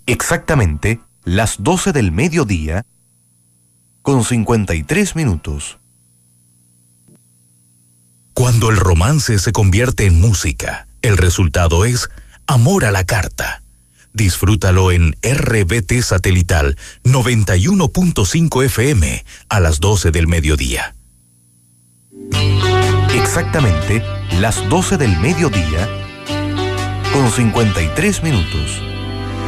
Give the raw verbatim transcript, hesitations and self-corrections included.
Exactamente las doce del mediodía con cincuenta y tres minutos. Cuando el romance se convierte en música, el resultado es Amor a la Carta. Disfrútalo en R B T Satelital noventa y uno punto cinco F M a las doce del mediodía. Exactamente las doce del mediodía con cincuenta y tres minutos.